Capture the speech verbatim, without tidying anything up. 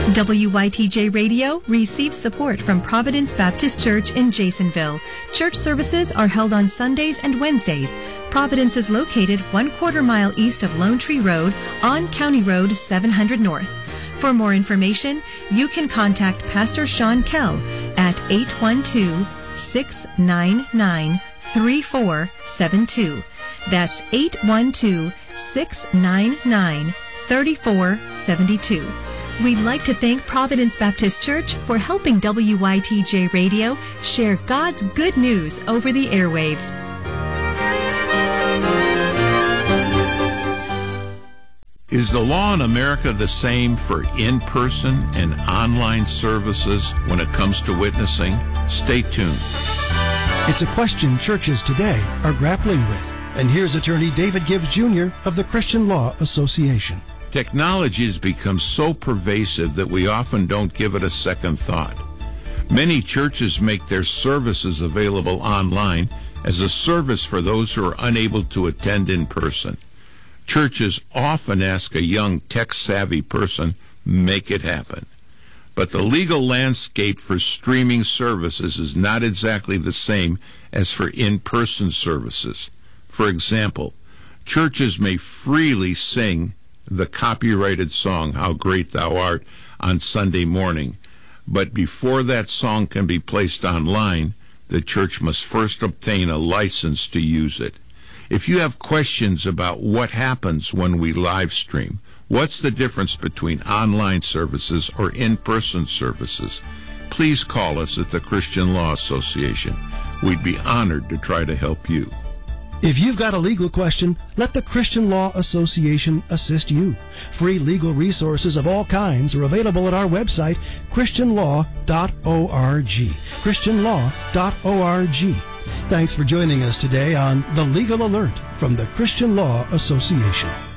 W Y T J Radio receives support from Providence Baptist Church in Jasonville. Church services are held on Sundays and Wednesdays. Providence is located one quarter mile east of Lone Tree Road on County Road seven hundred North. For more information, you can contact Pastor Sean Kell at eight one two, six nine nine, three four seven two. That's eight one two, six nine nine, three four seven two. We'd like to thank Providence Baptist Church for helping W Y T J Radio share God's good news over the airwaves. Is the law in America the same for in-person and online services when it comes to witnessing? Stay tuned. It's a question churches today are grappling with. And here's attorney David Gibbs Junior of the Christian Law Association. Technology has become so pervasive that we often don't give it a second thought. Many churches make their services available online as a service for those who are unable to attend in person. Churches often ask a young tech-savvy person, make it happen. But the legal landscape for streaming services is not exactly the same as for in-person services. For example, churches may freely sing the copyrighted song, How Great Thou Art, on Sunday morning. But before that song can be placed online, the church must first obtain a license to use it. If you have questions about what happens when we live stream, what's the difference between online services or in-person services, please call us at the Christian Law Association. We'd be honored to try to help you. If you've got a legal question, let the Christian Law Association assist you. Free legal resources of all kinds are available at our website, christian law dot org. christian law dot org. Thanks for joining us today on The Legal Alert from the Christian Law Association.